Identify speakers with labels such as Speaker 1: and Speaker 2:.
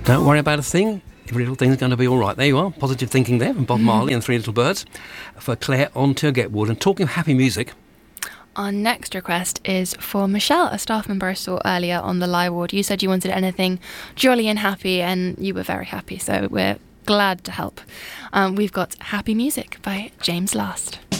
Speaker 1: Don't worry about a thing. Every little thing's going to be all right. There you are. Positive thinking there from Bob Marley and Three Little Birds for Claire on Turgetwood. And talking of happy music,
Speaker 2: our next request is for Michelle, a staff member I saw earlier on the Lie Ward. You said you wanted anything jolly and happy, and you were very happy, so we're glad to help. We've got Happy Music by James Last.